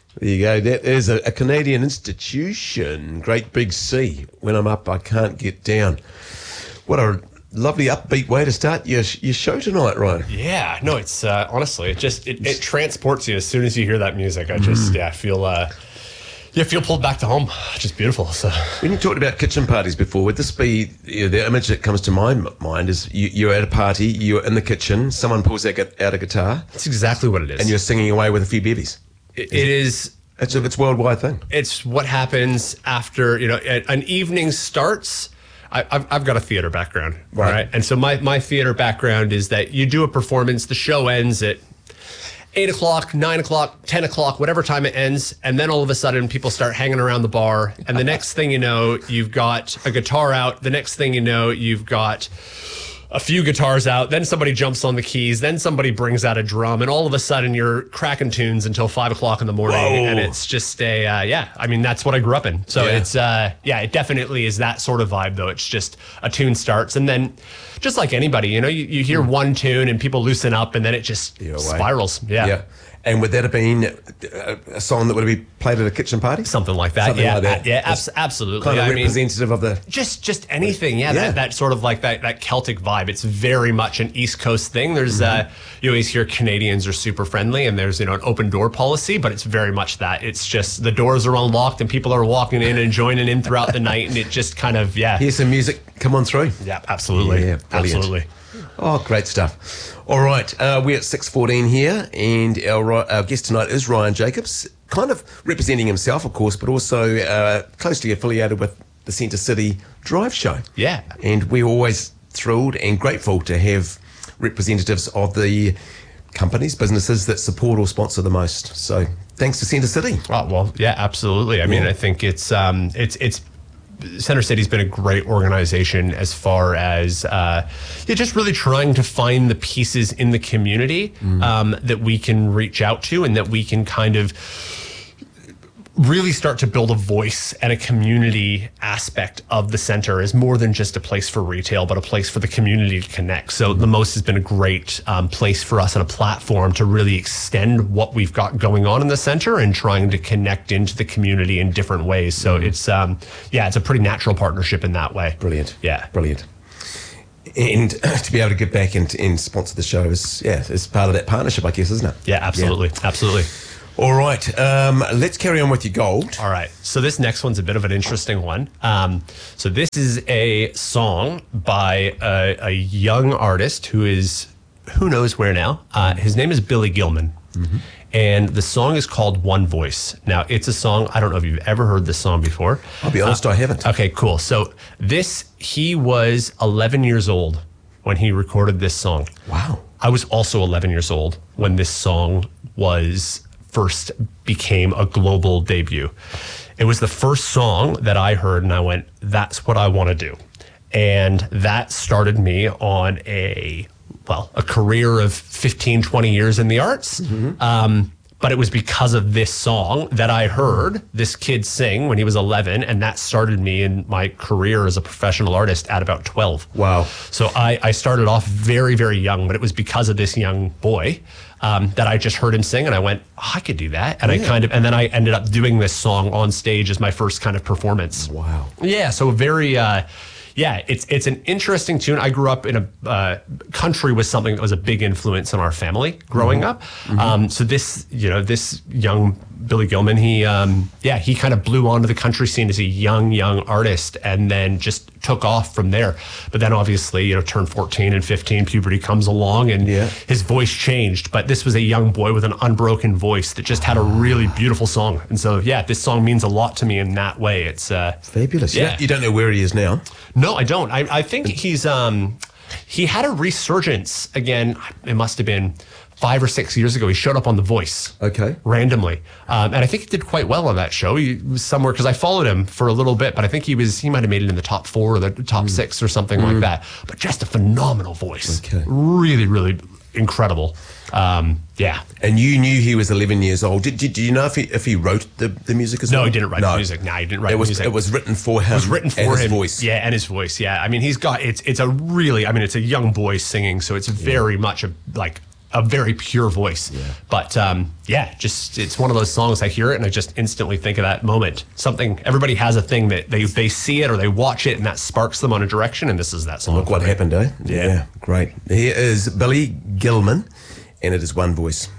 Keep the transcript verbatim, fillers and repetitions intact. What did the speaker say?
There you go. That is a, a Canadian institution. Great Big Sea. When I'm up, I can't get down. What a lovely upbeat way to start your your show tonight, Ryan. Yeah, no, it's uh, honestly, it just it, it transports you as soon as you hear that music. I just mm. yeah feel uh, yeah feel pulled back to home. Just beautiful. So when you talked about kitchen parties before, would this be you know, the image that comes to my mind is you, you're at a party, you're in the kitchen, someone pulls out a guitar. That's exactly what it is, and you're singing away with a few bevies. It, it is. It's a it's a worldwide thing. It's what happens after you know an evening starts. I, I've I've got a theater background, right? right? And so my my theater background is that you do a performance, the show ends at eight o'clock, nine o'clock, ten o'clock, whatever time it ends, and then all of a sudden people start hanging around the bar, and the next thing you know, you've got a guitar out. The next thing you know, you've got a few guitars out, then somebody jumps on the keys, then somebody brings out a drum, and all of a sudden you're cracking tunes until five o'clock in the morning. Whoa. And it's just a, uh, yeah, I mean, that's what I grew up in. So yeah. it's, uh, yeah, it definitely is that sort of vibe, though. It's just a tune starts, and then just like anybody, you know, you, you hear mm. one tune and people loosen up, and then it just You're spirals. Yeah. yeah. And would that have been a song that would have been played at a kitchen party? Something like that. Something yeah, like that. yeah, abs- absolutely. Kind of I representative mean, of the just just anything. Yeah, yeah. That, that sort of like that that Celtic vibe. It's very much an East Coast thing. There's mm-hmm. uh, you always hear Canadians are super friendly, and there's you know an open door policy, but it's very much that. It's just the doors are unlocked and people are walking in and joining in throughout the night, and it just kind of yeah. Here's some music. Come on through. Yeah, absolutely. Yeah, brilliant. Absolutely. Oh, great stuff. All right, uh, we're at six fourteen here, and our, our guest tonight is Ryan Jacobs, kind of representing himself, of course, but also uh, closely affiliated with the Centre City Drive Show. Yeah. And we're always thrilled and grateful to have representatives of the companies, businesses that support or sponsor the most. So thanks to Centre City. Oh, well, yeah, absolutely. I mean, yeah. I think it's um, it's it's Centre City's been a great organization as far as uh, yeah, just really trying to find the pieces in the community mm. um, that we can reach out to and that we can kind of really start to build a voice and a community aspect of the center as more than just a place for retail, but a place for the community to connect. So the Most has been a great um, place for us and a platform to really extend what we've got going on in the center and trying to connect into the community in different ways. So mm-hmm. it's, um, yeah, it's a pretty natural partnership in that way. Brilliant. Yeah. Brilliant. And to be able to give back and, and sponsor the show is, yeah, is part of that partnership, I guess, isn't it? Yeah, absolutely. Yeah. Absolutely. All right, um, let's carry on with your gold. All right, so this next one's a bit of an interesting one. Um, so this is a song by a, a young artist who is, who knows where now. Uh, his name is Billy Gilman, mm-hmm. and the song is called One Voice. Now, it's a song, I don't know if you've ever heard this song before. I'll be honest, uh, I haven't. Okay, cool. So this, he was eleven years old when he recorded this song. Wow. I was also eleven years old when this song was first became a global debut. It was the first song that I heard and I went, that's what I want to do. And that started me on a, well, a career of fifteen, twenty years in the arts. Mm-hmm. Um, but it was because of this song that I heard this kid sing when he was eleven, and that started me in my career as a professional artist at about twelve. Wow. So I, I started off very, very young, but it was because of this young boy Um, that I just heard him sing, and I went, oh, I could do that. And yeah. I kind of, and then I ended up doing this song on stage as my first kind of performance. Wow. Yeah. So very, uh, yeah, it's it's an interesting tune. I grew up in a uh, country was something that was a big influence in our family growing mm-hmm. up. Mm-hmm. Um, so this, you know, this young Billy Gilman, he, um, yeah, he kind of blew onto the country scene as a young, young artist, and then just took off from there. But then obviously, you know, turned fourteen and fifteen, puberty comes along, and yeah. his voice changed. But this was a young boy with an unbroken voice that just had a really beautiful song. And so, yeah, this song means a lot to me in that way. It's uh, fabulous. Yeah. You don't know where he is now? No, I don't. I, I think he's, um, he had a resurgence again. It must have been five or six years ago. He showed up on The Voice. Okay. Randomly. Um, and I think he did quite well on that show. He was somewhere, because I followed him for a little bit, but I think he was, he might have made it in the top four or the top mm. six or something mm. like that. But just a phenomenal voice. Okay. Really, really incredible. Um, yeah. And you knew he was eleven years old. Did, did, do you know if he, if he wrote the, the music as no, well? No, he didn't write no. the music. No, he didn't write it was, the music. It was written for him. It was written for and him. his voice. Yeah, and his voice. Yeah. I mean, he's got, it's, it's a really, I mean, it's a young boy singing, so it's very yeah. much a, like, a very pure voice. Yeah. But um, yeah, just it's one of those songs I hear it and I just instantly think of that moment. Something, everybody has a thing that they, they see it or they watch it and that sparks them on a direction, and this is that song. Look what happened, eh? Yeah. Great. Here is Billy Gilman, and it is One Voice.